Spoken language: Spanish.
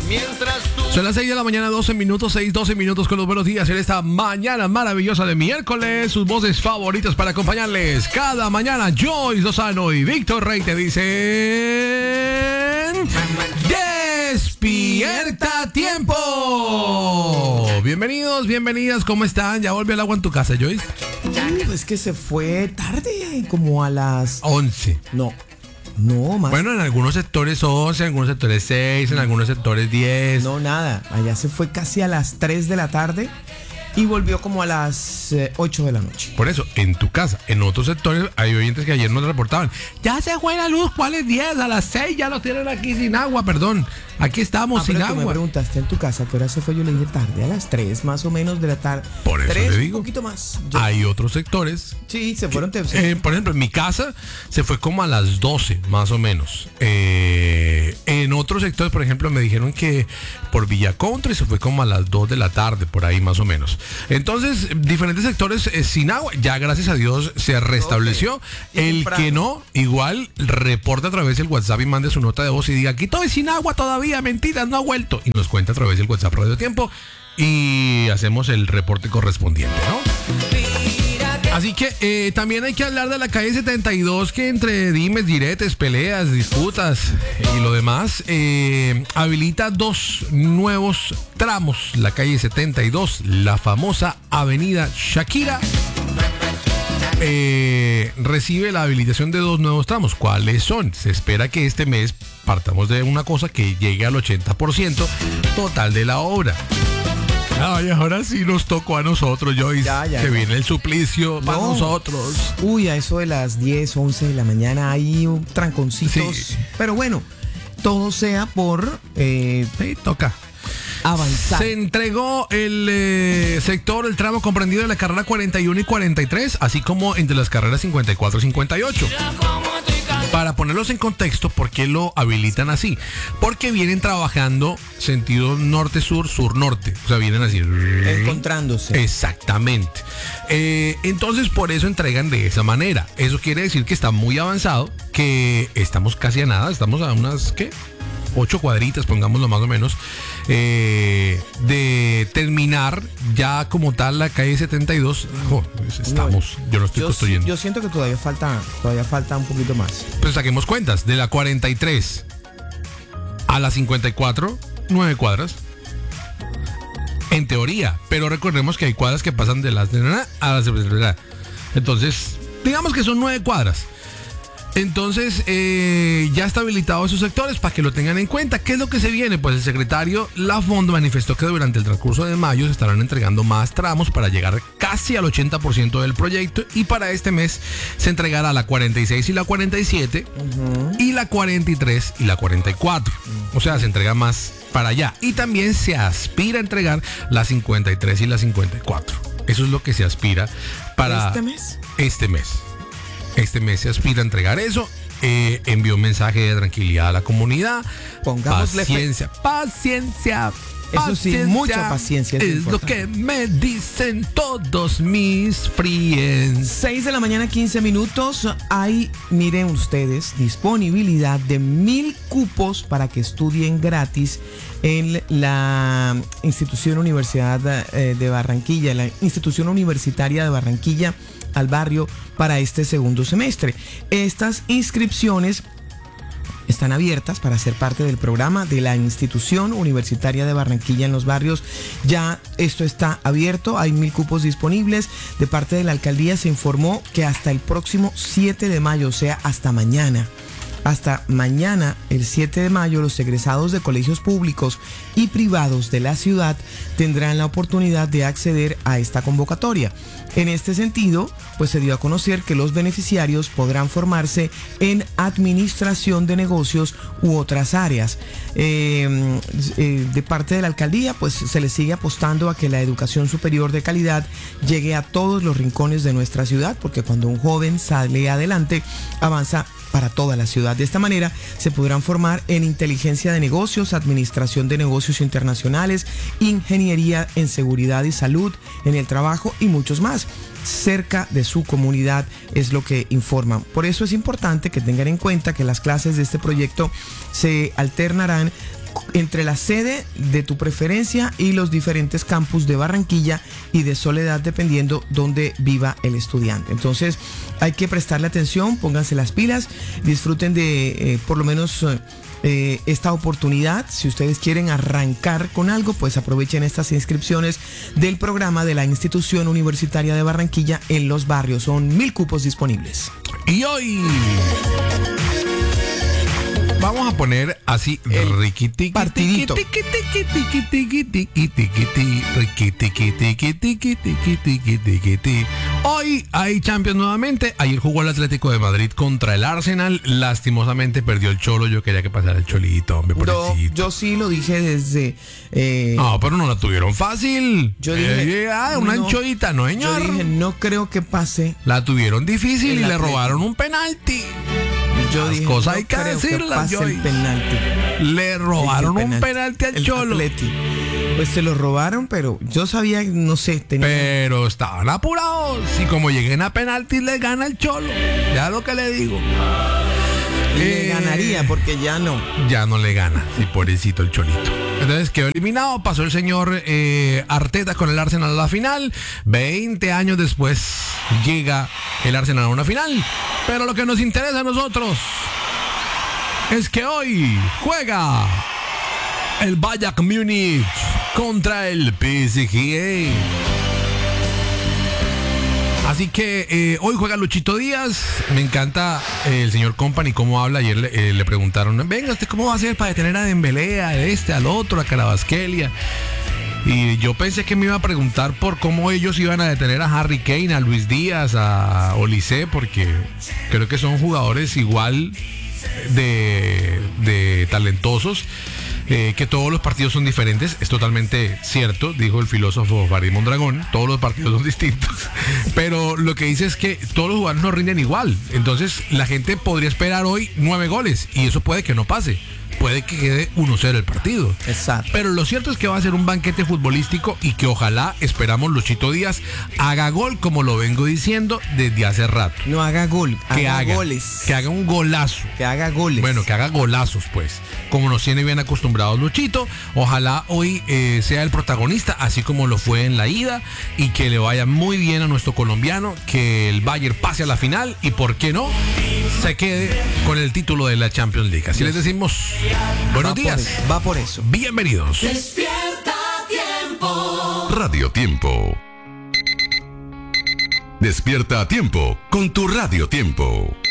Son las 6 de la mañana, 12 minutos, 12 minutos con los buenos días en esta mañana maravillosa de miércoles. Sus voces favoritas para acompañarles cada mañana. Joyce Lozano y Víctor Rey te dicen: ¡Despierta tiempo! Bienvenidos, bienvenidas, ¿cómo están? ¿Ya volvió el agua en tu casa, Joyce? Es que se fue tarde, como a las 11. No, más. Bueno, en algunos sectores 11, en algunos sectores 6, en algunos sectores 10. No, nada. Allá se fue casi a las 3 de la tarde y volvió como a las 8 de la noche. Por eso, en tu casa, en otros sectores, hay oyentes que ayer nos reportaban: ya se fue la luz, ¿cuál es 10? A las 6 ya lo tienen aquí sin agua, perdón. Aquí estamos sin agua. Me preguntaste en tu casa, ¿qué hora se fue? Yo le dije tarde, a las 3 más o menos de la tarde. Por eso 3, le digo. Un poquito más. Hay otros sectores. Sí, se fueron. Por ejemplo, en mi casa se fue como a las 12, más o menos. En otros sectores, por ejemplo, me dijeron que por Villa Country se fue como a las 2 de la tarde, por ahí más o menos. Entonces, diferentes sectores sin agua. Ya, gracias a Dios, se restableció. El que no, igual, reporta a través del WhatsApp y mande su nota de voz y diga: aquí estoy sin agua todavía, mentiras, no ha vuelto. Y nos cuenta a través del WhatsApp Radio Tiempo y hacemos el reporte correspondiente, ¿no? Así que también hay que hablar de la calle 72, que entre dimes, diretes, peleas, disputas y lo demás, habilita 2 nuevos tramos. La calle 72, la famosa avenida Shakira, recibe la habilitación de 2 nuevos tramos. ¿Cuáles son? Se espera que este mes partamos de una cosa que llegue al 80% total de la obra. Ay, ahora sí nos tocó a nosotros, Joyce, que viene el suplicio para nosotros. Uy, a eso de las 10, 11 de la mañana hay tranconcitos. Sí. Pero bueno, todo sea por... sí, toca avanzar. Se entregó el sector, el tramo comprendido de la carrera 41 y 43, así como entre las carreras 54 y 58. Para ponerlos en contexto, ¿por qué lo habilitan así? Porque vienen trabajando sentido norte-sur, sur-norte. O sea, vienen así encontrándose. Exactamente. Entonces, por eso entregan de esa manera. Eso quiere decir que está muy avanzado, que estamos casi a nada. Estamos a unas, 8 cuadritas, pongámoslo más o menos, de terminar ya como tal la calle 72. Yo no estoy construyendo. Yo siento que todavía falta un poquito más. Pues saquemos cuentas. De la 43 a la 54, 9 cuadras. En teoría, pero recordemos que hay cuadras que pasan de las a las... Entonces, digamos que son 9 cuadras. Entonces, ya está habilitado esos sectores para que lo tengan en cuenta. ¿Qué es lo que se viene? Pues el secretario Lafond manifestó que durante el transcurso de mayo se estarán entregando más tramos para llegar casi al 80% del proyecto, y para este mes se entregará la 46 y la 47, y la 43 y la 44. O sea, se entrega más para allá. Y también se aspira a entregar la 53 y la 54. Eso es lo que se aspira para ¿este mes? Este mes se aspira a entregar eso. Envió un mensaje de tranquilidad a la comunidad. Pongámosle paciencia. Eso sí, mucha paciencia. Es lo que me dicen todos mis friends. 6 de la mañana, 15 minutos. Hay, miren ustedes, disponibilidad de 1,000 cupos para que estudien gratis en la institución Universidad de Barranquilla, la institución universitaria de Barranquilla al barrio, para este segundo semestre. Estas inscripciones están abiertas para ser parte del programa de la institución universitaria de Barranquilla en los barrios. Ya esto está abierto, hay 1,000 cupos disponibles. De parte de la alcaldía se informó que hasta el próximo 7 de mayo, o sea, hasta mañana, el 7 de mayo, los egresados de colegios públicos y privados de la ciudad tendrán la oportunidad de acceder a esta convocatoria. En este sentido, pues se dio a conocer que los beneficiarios podrán formarse en administración de negocios u otras áreas. De parte de la alcaldía, pues se le sigue apostando a que la educación superior de calidad llegue a todos los rincones de nuestra ciudad, porque cuando un joven sale adelante, avanza para toda la ciudad. De esta manera se podrán formar en inteligencia de negocios, administración de negocios internacionales, ingeniería en seguridad y salud, en el trabajo y muchos más, cerca de su comunidad, es lo que informan. Por eso es importante que tengan en cuenta que las clases de este proyecto se alternarán entre la sede de tu preferencia y los diferentes campus de Barranquilla y de Soledad, dependiendo dónde viva el estudiante. Entonces hay que prestarle atención, pónganse las pilas, disfruten de por lo menos esta oportunidad. Si ustedes quieren arrancar con algo, pues aprovechen estas inscripciones del programa de la Institución Universitaria de Barranquilla en los barrios. Son 1000 cupos disponibles. Y hoy vamos a poner así riquiti partidito. Hoy hay Champions nuevamente. Ayer jugó el Atlético de Madrid contra el Arsenal. Lastimosamente perdió el Cholo. Yo quería que pasara el Cholito, hombre, pobrecito. Yo sí lo dije desde... No, pero no la tuvieron fácil. Yo dije... una anchoita, no, señor. Yo dije, no creo que pase. La tuvieron difícil y le Atlético. robaron un penalti. Yo dije, cosas no hay que creo decirlas, pase el penalti. Le robaron un penalti al Cholo. Atleti. Pues se lo robaron, pero yo sabía, no sé, Pero estaban apurados. Y como lleguen a penalti, le gana el Cholo. Ya lo que le digo. Le ganaría porque ya no. Ya no le gana, sí, pobrecito el Cholito. Entonces quedó eliminado, pasó el señor Arteta con el Arsenal a la final. 20 años después llega el Arsenal a una final. Pero lo que nos interesa a nosotros es que hoy juega el Bayern Múnich contra el PSG. Así que hoy juega Luchito Díaz. Me encanta el señor Company cómo habla. Ayer le preguntaron, venga, ¿usted cómo va a hacer para detener a Dembélé, a este, al otro, a Kvaratskhelia? Y yo pensé que me iba a preguntar por cómo ellos iban a detener a Harry Kane, a Luis Díaz, a Olise, porque creo que son jugadores igual de talentosos. Que todos los partidos son diferentes, es totalmente cierto, dijo el filósofo Farid Mondragón, todos los partidos son distintos, pero lo que dice es que todos los jugadores no rinden igual, entonces la gente podría esperar hoy 9 goles y eso puede que no pase. Puede que quede 1-0 el partido. Exacto. Pero lo cierto es que va a ser un banquete futbolístico y que ojalá, esperamos, Luchito Díaz haga gol, como lo vengo diciendo desde hace rato. No haga gol, que haga goles. Que haga un golazo. Que haga goles. Bueno, que haga golazos, pues. Como nos tiene bien acostumbrados Luchito. Ojalá hoy sea el protagonista, así como lo fue en la ida. Y que le vaya muy bien a nuestro colombiano. Que el Bayern pase a la final. Y por qué no, se quede con el título de la Champions League. Así les decimos, buenos días. Va por eso. Bienvenidos. Despierta Tiempo. Radio Tiempo. Despierta a tiempo con tu Radio Tiempo.